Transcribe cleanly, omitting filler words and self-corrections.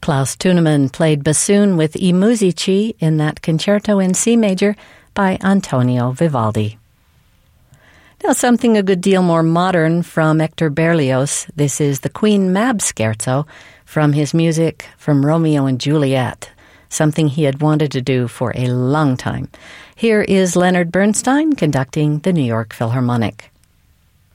Klaus Thunemann played bassoon with I Musici in that concerto in C major by Antonio Vivaldi. Now something a good deal more modern from Hector Berlioz. This is the Queen Mab Scherzo from his music from Romeo and Juliet, something he had wanted to do for a long time. Here is Leonard Bernstein conducting the New York Philharmonic.